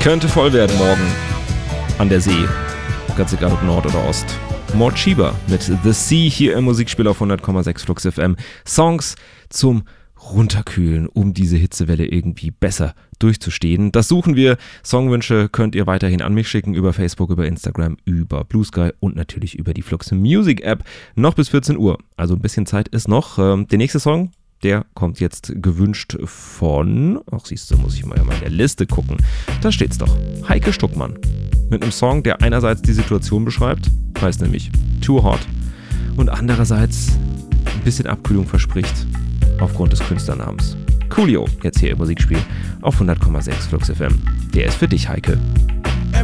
Könnte voll werden morgen an der See. Ganz egal ob Nord oder Ost. Mort Schieber mit The Sea hier im Musikspiel auf 100,6 Flux FM. Songs zum Runterkühlen, um diese Hitzewelle irgendwie besser durchzustehen. Das suchen wir. Songwünsche könnt ihr weiterhin an mich schicken über Facebook, über Instagram, über Blue Sky und natürlich über die Flux Music App. Noch bis 14 Uhr. Also ein bisschen Zeit ist noch. Der nächste Song, der kommt jetzt gewünscht von, ach siehst du, muss ich mal in der Liste gucken. Da steht's doch. Heike Stuckmann. Mit einem Song, der einerseits die Situation beschreibt, heißt nämlich Too Hot, und andererseits ein bisschen Abkühlung verspricht, aufgrund des Künstlernamens. Coolio, jetzt hier im Musikspiel auf 100,6 Flux FM. Der ist für dich, Heike.